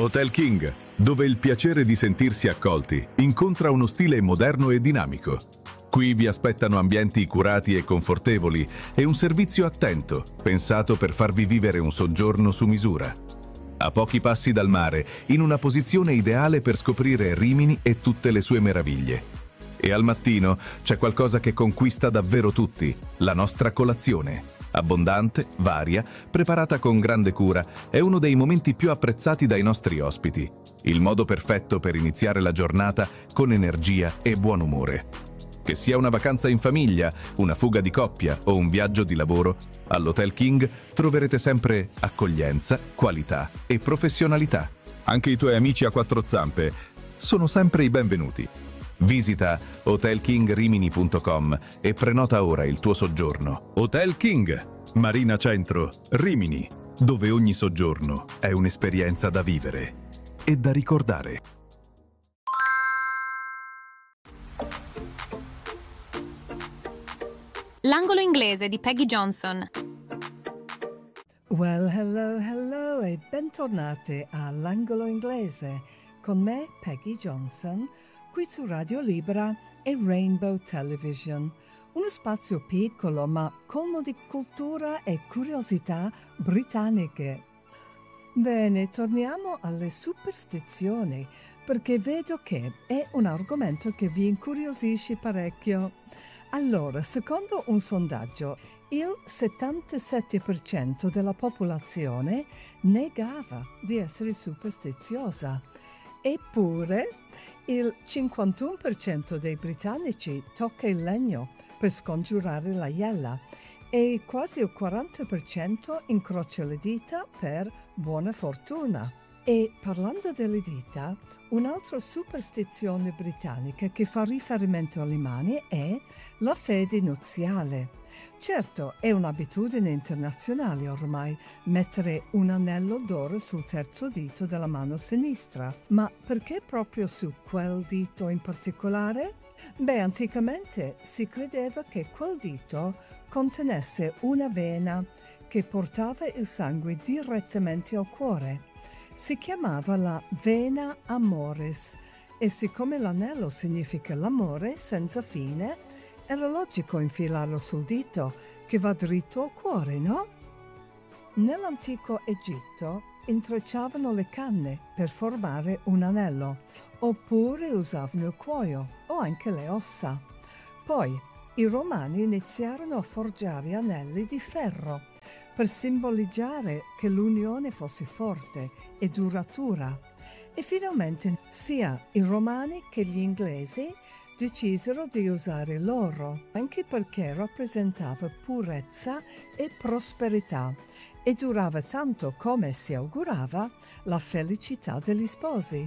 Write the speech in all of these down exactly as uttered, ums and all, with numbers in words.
Hotel King, dove il piacere di sentirsi accolti incontra uno stile moderno e dinamico. Qui vi aspettano ambienti curati e confortevoli e un servizio attento, pensato per farvi vivere un soggiorno su misura. A pochi passi dal mare, in una posizione ideale per scoprire Rimini e tutte le sue meraviglie. E al mattino c'è qualcosa che conquista davvero tutti, la nostra colazione. Abbondante, varia, preparata con grande cura, è uno dei momenti più apprezzati dai nostri ospiti. Il modo perfetto per iniziare la giornata con energia e buon umore. Che sia una vacanza in famiglia, una fuga di coppia o un viaggio di lavoro, all'Hotel King troverete sempre accoglienza, qualità e professionalità. Anche i tuoi amici a quattro zampe sono sempre i benvenuti. Visita hotel king rimini punto com e prenota ora il tuo soggiorno. Hotel King, Marina Centro, Rimini, dove ogni soggiorno è un'esperienza da vivere e da ricordare. L'angolo inglese di Peggy Johnson. Well, hello, hello e bentornati all'angolo inglese con me, Peggy Johnson, qui su Radio Libera e Rainbow Television, uno spazio piccolo ma colmo di cultura e curiosità britanniche. Bene, torniamo alle superstizioni, perché vedo che è un argomento che vi incuriosisce parecchio. Allora, secondo un sondaggio, il settantasette per cento della popolazione negava di essere superstiziosa, eppure il cinquantuno per cento dei britannici tocca il legno per scongiurare la iella e quasi il quaranta per cento incrocia le dita per buona fortuna. E parlando delle dita, un'altra superstizione britannica che fa riferimento alle mani è la fede nuziale. Certo, è un'abitudine internazionale ormai mettere un anello d'oro sul terzo dito della mano sinistra, ma perché proprio su quel dito in particolare? Beh, anticamente si credeva che quel dito contenesse una vena che portava il sangue direttamente al cuore. Si chiamava la vena amoris e siccome l'anello significa l'amore senza fine, era logico infilarlo sul dito che va dritto al cuore, no? Nell'antico Egitto intrecciavano le canne per formare un anello, oppure usavano il cuoio o anche le ossa. Poi i Romani iniziarono a forgiare anelli di ferro per simboleggiare che l'unione fosse forte e duratura. E finalmente sia i Romani che gli inglesi decisero di usare l'oro, anche perché rappresentava purezza e prosperità e durava tanto come si augurava la felicità degli sposi.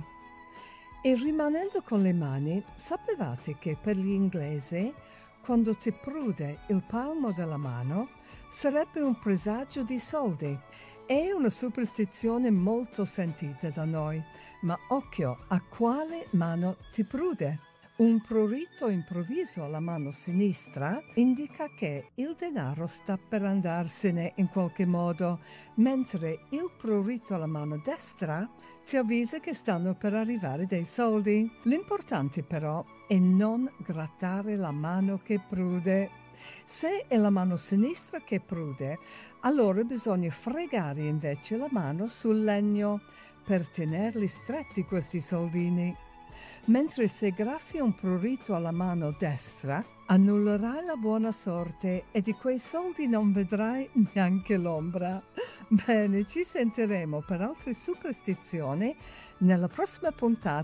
E rimanendo con le mani, sapevate che per gli inglesi, quando ti prude il palmo della mano, sarebbe un presagio di soldi. È una superstizione molto sentita da noi, ma occhio a quale mano ti prude. Un prurito improvviso alla mano sinistra indica che il denaro sta per andarsene in qualche modo, mentre il prurito alla mano destra ti avvisa che stanno per arrivare dei soldi. L'importante però è non grattare la mano che prude. Se è la mano sinistra che prude, allora bisogna fregare invece la mano sul legno per tenerli stretti questi soldini. Mentre se graffi un prurito alla mano destra, annullerai la buona sorte e di quei soldi non vedrai neanche l'ombra. Bene, ci sentiremo per altre superstizioni nella prossima puntata